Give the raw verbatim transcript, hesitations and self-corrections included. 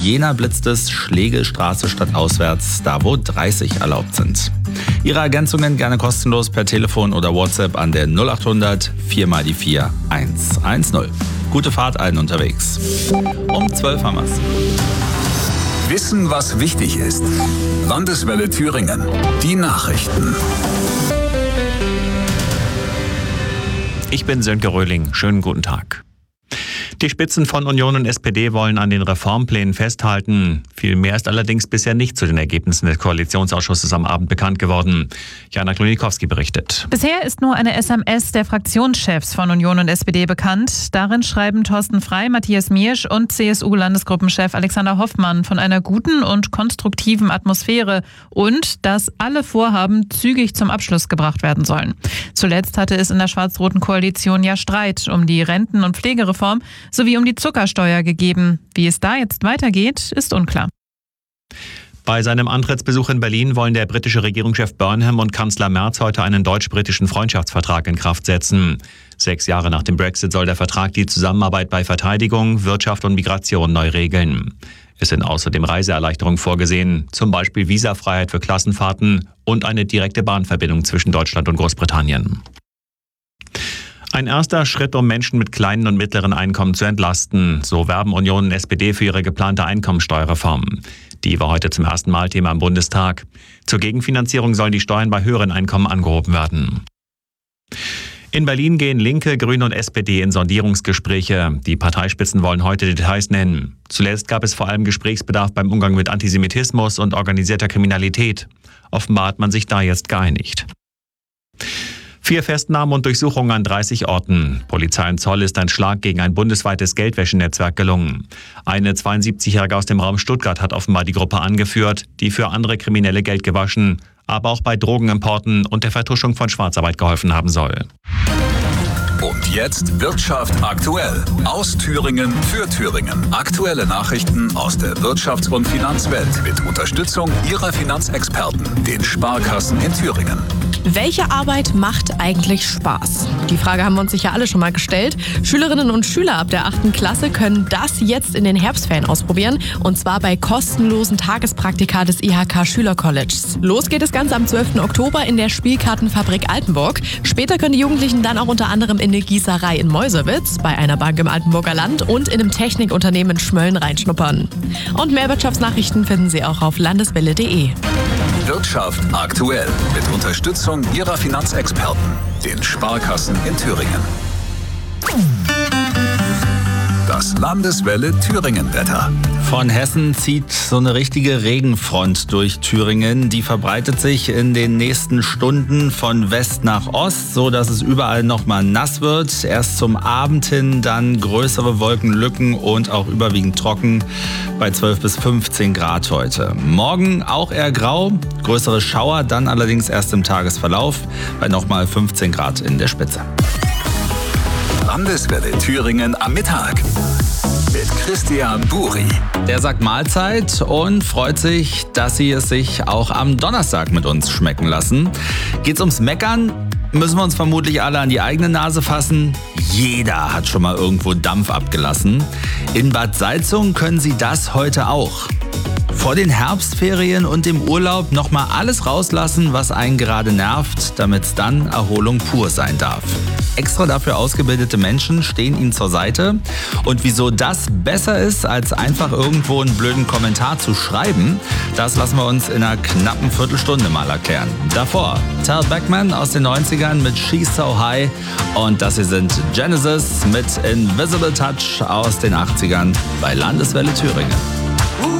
Jena blitzt es Schläge Straße statt auswärts, da wo dreißig erlaubt sind. Ihre Ergänzungen gerne kostenlos per Telefon oder WhatsApp an der null achthundert vier mal die vier eins eins null. Gute Fahrt allen unterwegs. Um zwölf haben wir's. Wissen, was wichtig ist. Landeswelle Thüringen. Die Nachrichten. Ich bin Sönke Röhling. Schönen guten Tag. Die Spitzen von Union und S P D wollen an den Reformplänen festhalten. Viel mehr ist allerdings bisher nicht zu den Ergebnissen des Koalitionsausschusses am Abend bekannt geworden. Jana Klonikowski berichtet. Bisher ist nur eine S M S der Fraktionschefs von Union und S P D bekannt. Darin schreiben Thorsten Frey, Matthias Miersch und C S U-Landesgruppenchef Alexander Hoffmann von einer guten und konstruktiven Atmosphäre und dass alle Vorhaben zügig zum Abschluss gebracht werden sollen. Zuletzt hatte es in der schwarz-roten Koalition ja Streit um die Renten- und Pflegereform sowie um die Zuckersteuer gegeben. Wie es da jetzt weitergeht, ist unklar. Bei seinem Antrittsbesuch in Berlin wollen der britische Regierungschef Burnham und Kanzler Merz heute einen deutsch-britischen Freundschaftsvertrag in Kraft setzen. Sechs Jahre nach dem Brexit soll der Vertrag die Zusammenarbeit bei Verteidigung, Wirtschaft und Migration neu regeln. Es sind außerdem Reiseerleichterungen vorgesehen, zum Beispiel Visafreiheit für Klassenfahrten und eine direkte Bahnverbindung zwischen Deutschland und Großbritannien. Ein erster Schritt, um Menschen mit kleinen und mittleren Einkommen zu entlasten. So werben Union und S P D für ihre geplante Einkommensteuerreform. Die war heute zum ersten Mal Thema im Bundestag. Zur Gegenfinanzierung sollen die Steuern bei höheren Einkommen angehoben werden. In Berlin gehen Linke, Grüne und S P D in Sondierungsgespräche. Die Parteispitzen wollen heute Details nennen. Zuletzt gab es vor allem Gesprächsbedarf beim Umgang mit Antisemitismus und organisierter Kriminalität. Offenbar hat man sich da jetzt geeinigt. Vier Festnahmen und Durchsuchungen an dreißig Orten. Polizei und Zoll ist ein Schlag gegen ein bundesweites Geldwäschenetzwerk gelungen. Eine zweiundsiebzigjährige aus dem Raum Stuttgart hat offenbar die Gruppe angeführt, die für andere Kriminelle Geld gewaschen, aber auch bei Drogenimporten und der Vertuschung von Schwarzarbeit geholfen haben soll. Und jetzt Wirtschaft aktuell. Aus Thüringen für Thüringen. Aktuelle Nachrichten aus der Wirtschafts- und Finanzwelt mit Unterstützung Ihrer Finanzexperten, den Sparkassen in Thüringen. Welche Arbeit macht eigentlich Spaß? Die Frage haben wir uns sicher alle schon mal gestellt. Schülerinnen und Schüler ab der achten Klasse können das jetzt in den Herbstferien ausprobieren. Und zwar bei kostenlosen Tagespraktika des I H K Schülercolleges. Los geht das Ganze am zwölften Oktober in der Spielkartenfabrik Altenburg. Später können die Jugendlichen dann auch unter anderem in der Gießerei in Mäusewitz, bei einer Bank im Altenburger Land und in einem Technikunternehmen in Schmölln reinschnuppern. Und mehr Wirtschaftsnachrichten finden Sie auch auf landeswelle punkt de. Wirtschaft aktuell mit Unterstützung Ihrer Finanzexperten, den Sparkassen in Thüringen. Das Landeswelle Thüringen-Wetter. Von Hessen zieht so eine richtige Regenfront durch Thüringen. Die verbreitet sich in den nächsten Stunden von West nach Ost, so dass es überall nochmal nass wird. Erst zum Abend hin dann größere Wolkenlücken und auch überwiegend trocken bei zwölf bis fünfzehn Grad heute. Morgen auch eher grau, größere Schauer, dann allerdings erst im Tagesverlauf bei nochmal fünfzehn Grad in der Spitze. Landeswelle Thüringen am Mittag mit Christian Buri. Der sagt Mahlzeit und freut sich, dass Sie es sich auch am Donnerstag mit uns schmecken lassen. Geht's ums Meckern? Müssen wir uns vermutlich alle an die eigene Nase fassen. Jeder hat schon mal irgendwo Dampf abgelassen. In Bad Salzungen können Sie das heute auch. Vor den Herbstferien und dem Urlaub nochmal alles rauslassen, was einen gerade nervt, damit es dann Erholung pur sein darf. Extra dafür ausgebildete Menschen stehen Ihnen zur Seite. Und wieso das besser ist, als einfach irgendwo einen blöden Kommentar zu schreiben, das lassen wir uns in einer knappen Viertelstunde mal erklären. Davor Tal Beckman aus den neunzigern mit She's So High und das hier sind Genesis mit Invisible Touch aus den achtzigern bei Landeswelle Thüringen.